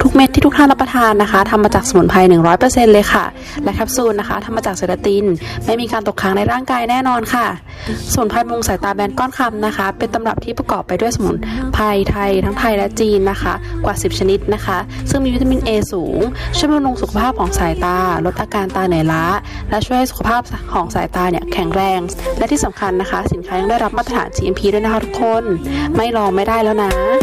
ทุกเม็ดที่ทุกท่านรับประทานนะคะทำมาจากสมุนไพร 100% เลยค่ะและแคปซูลนะคะทำมาจากเซราตินไม่มีการตกค้างในร่างกายแน่นอนค่ะสมุนไพรบำรุงสายตาแบรนด์ก้อนคำนะคะเป็นตำรับที่ประกอบไปด้วยสมุนไพรไทยทั้งไทยและจีนนะคะกว่า10ชนิดนะคะซึ่งมีวิตามิน A สูงช่วยบำรุงสุขภาพของสายตาลดอาการตาเหนื่อยล้าและช่วยให้สุขภาพของสายตาเนี่ยแข็งแรงและที่สำคัญนะคะสินค้ายังได้รับมาตรฐาน GMP ด้วยนะคะทุกคนไม่ลองไม่ได้แล้วนะ